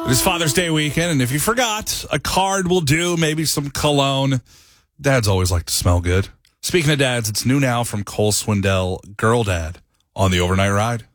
It is Father's Day weekend, and if you forgot, a card will do, maybe some cologne. Dads always like to smell good. Speaking of dads, it's new now from Cole Swindell, Girl Dad, on the Overnight Ride.